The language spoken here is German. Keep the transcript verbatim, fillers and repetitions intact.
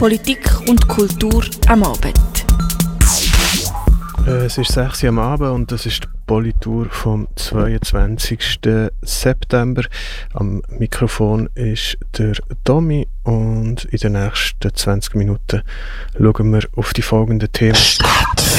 Politik und Kultur am Abend. Es ist sechs Uhr am Abend und das ist die Politour vom zweiundzwanzigsten September. Am Mikrofon ist der Tommy und in den nächsten zwanzig Minuten schauen wir auf die folgenden Themen.